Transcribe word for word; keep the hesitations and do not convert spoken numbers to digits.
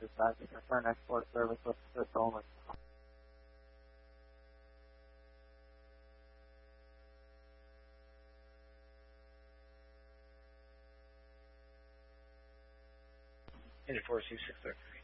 decide to return export service with this only. India four two six three.